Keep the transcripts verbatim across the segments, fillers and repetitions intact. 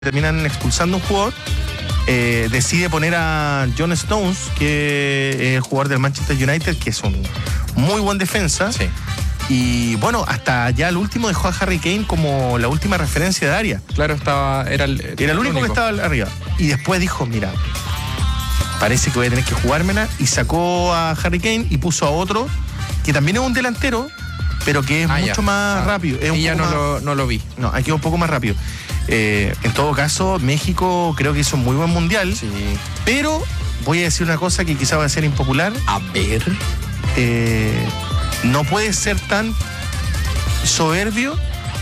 terminan expulsando un jugador, eh, decide poner a John Stones, que es el jugador del Manchester United, que es un muy buen defensa. Sí. Y bueno, hasta ya el último dejó a Harry Kane como la última referencia de área. Claro, estaba, era el, Era el único, único que estaba arriba. Y después dijo, mira, parece que voy a tener que jugármela. Y sacó a Harry Kane y puso a otro, que también es un delantero, pero que es ah, mucho ya. más ah. rápido. Es un y ya no, más... lo, no lo vi. No, aquí es un poco más rápido. Eh, en todo caso, México creo que hizo un muy buen mundial. Sí. Pero voy a decir una cosa que quizá va a ser impopular. A ver. Eh, no puede ser tan soberbio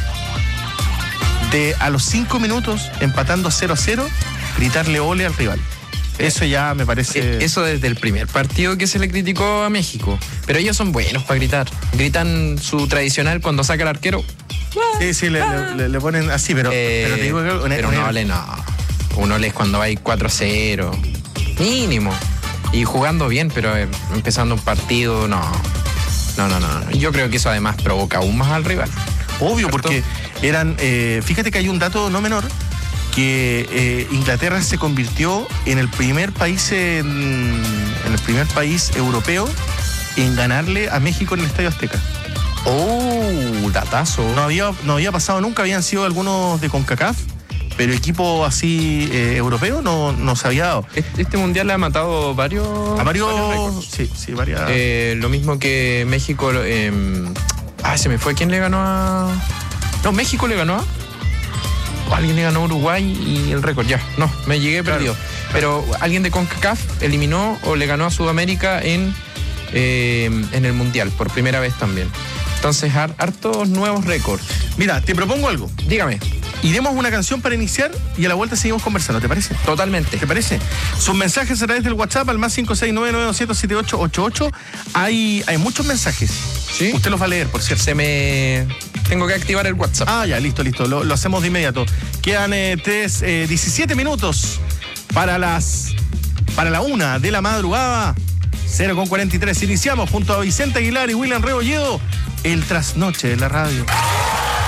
de a los cinco minutos, empatando cero a cero, gritarle ole al rival. Eso ya me parece... Eso desde el primer partido que se le criticó a México. Pero ellos son buenos para gritar. Gritan su tradicional cuando saca el arquero. Sí, sí, le, le, le ponen así, pero, eh, pero te digo que... Una, pero una, no vale, no. Un ole es cuando hay cuatro a cero. Mínimo. Y jugando bien, pero eh, empezando un partido, no. No, no, no, no. Yo creo que eso además provoca aún más al rival. Obvio, ¿cierto? Porque eran... Eh, fíjate que hay un dato no menor, que eh, Inglaterra se convirtió en el primer país en, en el primer país europeo en ganarle a México en el Estadio Azteca. Oh, datazo. No había, no había pasado nunca, habían sido algunos de CONCACAF, pero equipo así eh, europeo no, no se había dado. Este, este mundial le ha matado varios. A varios. varios récords. Sí, sí, varias. Eh, lo mismo que México. Eh, ah, se me fue. ¿Quién le ganó a.? No, México le ganó a. O alguien le ganó a Uruguay y el récord. Ya, no, me llegué claro, perdido. Claro. Pero alguien de CONCACAF eliminó o le ganó a Sudamérica en, eh, en el mundial, por primera vez también. Entonces, hartos nuevos récords. Mira, te propongo algo. Dígame. Iremos una canción para iniciar y a la vuelta seguimos conversando, ¿te parece? Totalmente. ¿Te parece? Sus mensajes a través del WhatsApp al más cinco seis nueve nueve dos cero siete ocho ocho ocho. Hay, hay muchos mensajes. ¿Sí? Usted los va a leer, por cierto. Se me... Tengo que activar el WhatsApp. Ah, ya, listo, listo. Lo, lo hacemos de inmediato. Quedan eh, tres, eh, diecisiete minutos para las... para la una de la madrugada. cero con cuarenta y tres. Iniciamos junto a Vicente Aguilar y William Rebolledo el trasnoche de la radio.